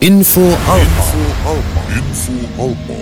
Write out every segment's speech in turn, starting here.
Info Alpa. Info Alpa.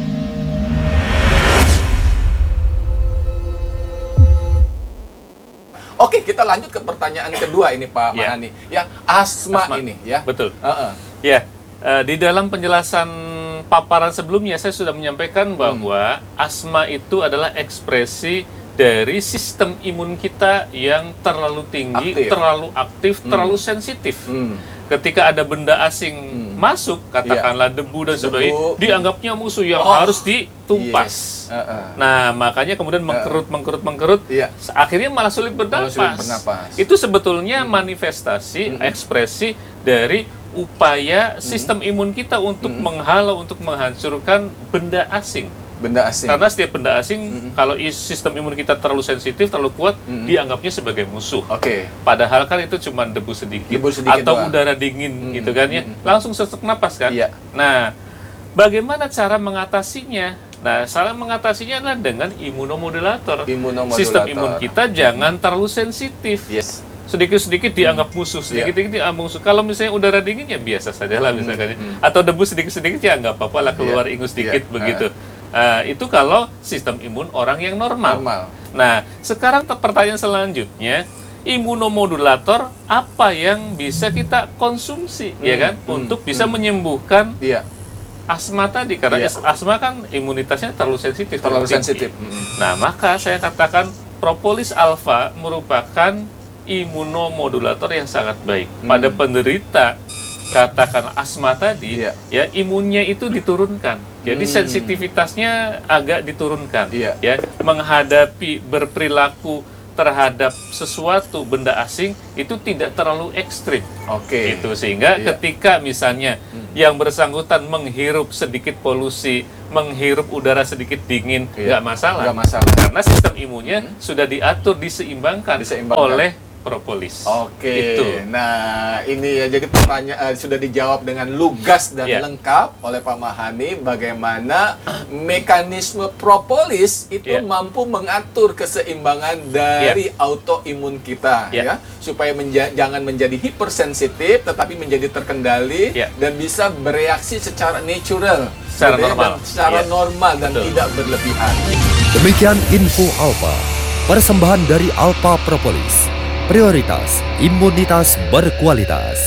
Oke, kita lanjut ke pertanyaan kedua ini Pak Ya. Mahani. Ya, asma ini ya. Betul. Heeh. Ya, di dalam penjelasan paparan sebelumnya saya sudah menyampaikan bahwa asma itu adalah ekspresi dari sistem imun kita yang terlalu tinggi, Aktif. terlalu aktif, terlalu sensitif. Hmm. Ketika ada benda asing masuk, katakanlah debu dan sebagainya, Debu. dianggapnya musuh yang Oh, harus ditumpas. Yes. Heeh. Nah, makanya kemudian mengkerut, Iya. akhirnya malah sulit bernapas. Malah sulit bernapas. Itu sebetulnya manifestasi, ekspresi dari upaya sistem imun kita untuk menghalau, untuk menghancurkan benda asing. Benda asing. Karena setiap benda asing, kalau sistem imun kita terlalu sensitif, terlalu kuat, dianggapnya sebagai musuh. Oke. Padahal kan itu cuma debu sedikit, Debu sedikit atau doang. udara dingin gitu kan ya, langsung sesak napas kan. Iya. Nah, bagaimana cara mengatasinya? Nah, cara mengatasinya adalah dengan imunomodulator. Imunomodulator. Sistem imun kita jangan terlalu sensitif. Yes. Sedikit-sedikit dianggap musuh, sedikit-sedikit dianggap musuh. Kalau misalnya udara dingin ya biasa saja lah misalkan. Atau debu sedikit-sedikit ya nggak apa-apa lah, keluar ingus sedikit begitu. Itu kalau sistem imun orang yang normal. Nah, sekarang pertanyaan selanjutnya, imunomodulator apa yang bisa kita konsumsi ya kan untuk bisa menyembuhkan Iya. asma tadi, karena asma kan imunitasnya terlalu sensitif. Terlalu tinggi. sensitif. Nah, maka saya katakan propolis alfa merupakan imunomodulator yang sangat baik pada penderita katakan asma tadi. Ya, imunnya itu diturunkan, jadi sensitivitasnya agak diturunkan. Ya, menghadapi berperilaku terhadap sesuatu benda asing itu tidak terlalu ekstrim. Oke. Gitu, sehingga ketika misalnya yang bersangkutan menghirup sedikit polusi, menghirup udara sedikit dingin, nggak masalah. Nggak masalah. Karena sistem imunnya sudah diatur, diseimbangkan oleh propolis. Oke. Itu. Nah, ini ya, jadi pertanyaan sudah dijawab dengan lugas dan lengkap oleh Pak Mahani, bagaimana mekanisme propolis itu mampu mengatur keseimbangan dari autoimun kita ya, supaya jangan menjadi hipersensitif tetapi menjadi terkendali dan bisa bereaksi secara natural, secara normal, dan secara normal dan tidak berlebihan. Demikian Info Alpa, persembahan dari Alpa Propolis. Prioritas imunitas berkualitas.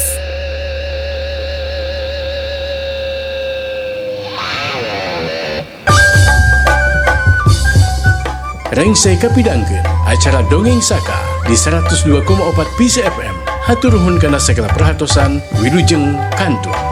Rengsai kapidangkeun acara Dongeng Saka di 102,4 PC FM. Hatur nuhun kana segala perhatosan, wilujeng kantur.